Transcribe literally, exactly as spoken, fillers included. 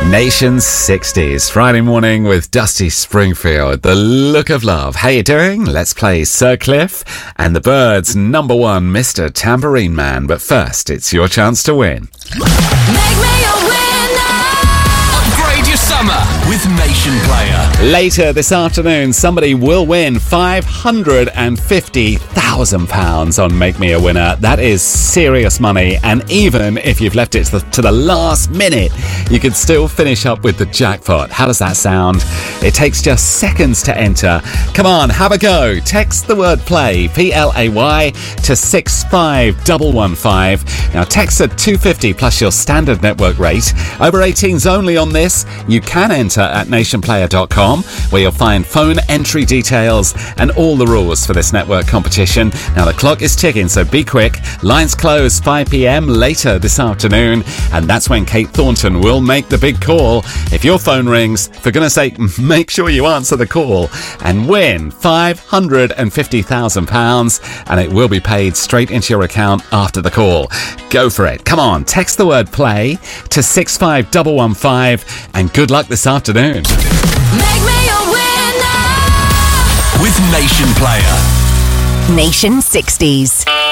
Nation sixties, Friday morning with Dusty Springfield, The Look of Love. How you doing? Let's play Sir Cliff and the Byrds' number one, Mister Tambourine Man. But first, it's your chance to win. Make me a winner! Upgrade your summer with Nation Player. Later this afternoon, somebody will win five hundred fifty thousand pounds on Make Me a Winner. That is serious money, and even if you've left it to the, to the last minute, you can still finish up with the jackpot. How does that sound? It takes just seconds to enter. Come on, have a go. Text the word play, P L A Y, to six five one one five. Now, text at two fifty plus your standard network rate. Over eighteens only on this. You can enter at nation player dot com, where you'll find phone entry details and all the rules for this network competition. Now, the clock is ticking, so be quick. Lines close five p.m. later this afternoon, and that's when Kate Thornton will make the big call. If your phone rings, for goodness sake, make sure you answer the call and win five hundred fifty thousand pounds, and it will be paid straight into your account after the call. Go for it. Come on, text the word play to six five one one five, and good luck this afternoon. Make me a winner! With Nation Player. Nation sixties.